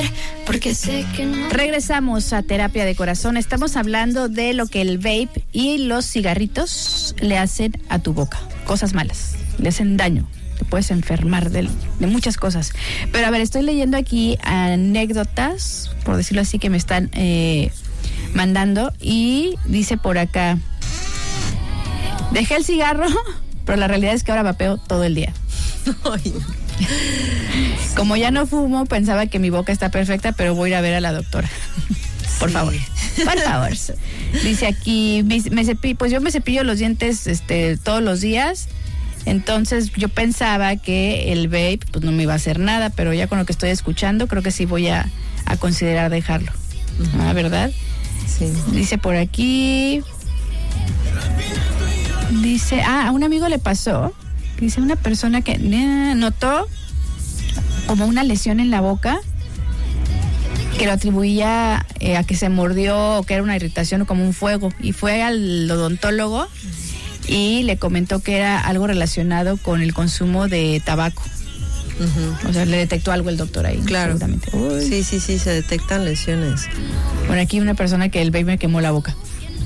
porque sé que no. Regresamos a Terapia de Corazón. Estamos hablando de lo que el vape y los cigarritos le hacen a tu boca. Cosas malas, le hacen daño. Te puedes enfermar de muchas cosas. Pero a ver, estoy leyendo aquí anécdotas, por decirlo así, que me están mandando. Y dice por acá: dejé el cigarro, pero la realidad es que ahora vapeo todo el día. Ay. Como ya no fumo, pensaba que mi boca está perfecta, pero voy a ir a ver a la doctora. Por favor. Por favor. Dice aquí, pues yo me cepillo los dientes todos los días. Entonces yo pensaba que el vape pues no me iba a hacer nada, pero ya con lo que estoy escuchando creo que sí voy a considerar dejarlo. Uh-huh. ¿Verdad? Sí. Dice por aquí, dice, a un amigo le pasó, dice una persona que notó como una lesión en la boca, que lo atribuía a que se mordió o que era una irritación o como un fuego, y fue al odontólogo y le comentó que era algo relacionado con el consumo de tabaco. Uh-huh. O sea, le detectó algo el doctor ahí. Claro. Sí, se detectan lesiones. Bueno, aquí una persona que el vape me quemó la boca.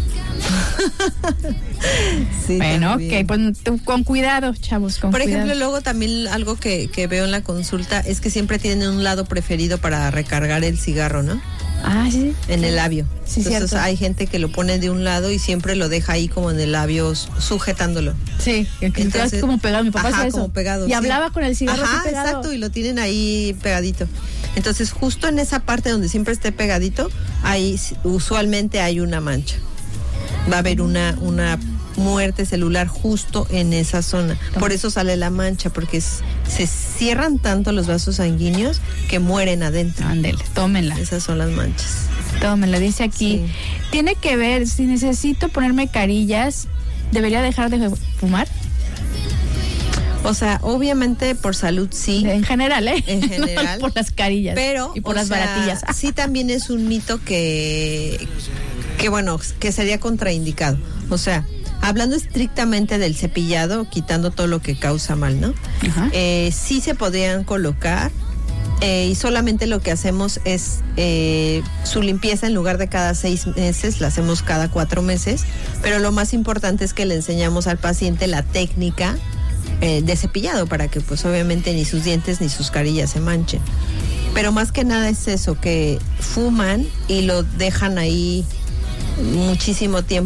Sí, bueno, también. ok, pues tú, con cuidado, chavos, con Por cuidado. ejemplo, luego también algo que veo en la consulta es que siempre tienen un lado preferido para recargar el cigarro, ¿no? Ah, sí. En el labio. Sí, entonces cierto. Hay gente que lo pone de un lado y siempre lo deja ahí como en el labio sujetándolo. Sí, entonces como pegado, mi papá hacía eso. Como pegado. Y sí. hablaba con el cigarro así pegado. Exacto, y lo tienen ahí pegadito. Entonces, justo en esa parte donde siempre esté pegadito, ahí usualmente hay una mancha. Va a haber una muerte celular justo en esa zona. Por eso sale la mancha, porque se cierran tanto los vasos sanguíneos que mueren adentro. Ándele, tómenla. Esas son las manchas. Tómenla, dice aquí. Sí. Tiene que ver, si necesito ponerme carillas, ¿debería dejar de fumar? O sea, obviamente por salud sí. En general, ¿eh? En general. No por las carillas. Pero, y por las baratillas. Sí también es un mito que bueno, que sería contraindicado. O sea, hablando estrictamente del cepillado, quitando todo lo que causa mal, ¿no? Uh-huh. Sí se podrían colocar y solamente lo que hacemos es su limpieza en lugar de cada 6 meses, la hacemos cada 4 meses, pero lo más importante es que le enseñamos al paciente la técnica de cepillado para que pues obviamente ni sus dientes ni sus carillas se manchen. Pero más que nada es eso, que fuman y lo dejan ahí muchísimo tiempo